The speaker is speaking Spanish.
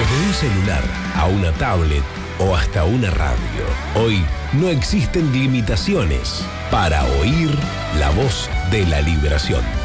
Desde un celular a una tablet o hasta una radio, hoy no existen limitaciones para oír la voz de la liberación.